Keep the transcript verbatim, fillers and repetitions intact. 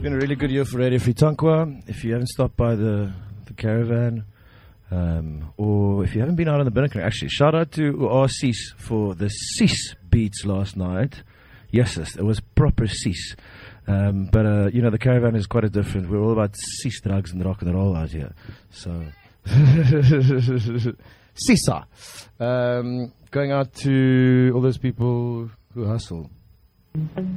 been a really good year for Radio Free Tankwa. If you haven't stopped by the, the caravan, um, or if you haven't been out on the Binnacle, actually, shout out to R Cis for the Cis beats last night. Yes, yes, it was proper Cis. Um, but, uh, you know, the caravan is quite a different. We're all about Cis drugs and rock and roll out here. So, Sisa. Um, going out to all those people who hustle.